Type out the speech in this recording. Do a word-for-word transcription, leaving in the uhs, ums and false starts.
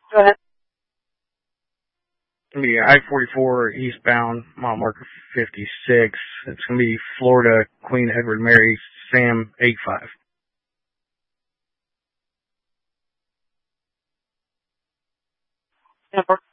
Go ahead. It's going to be I forty-four eastbound, mile marker fifty-six. It's going to be Florida, Queen Edward Mary, Sam eighty-five. Number.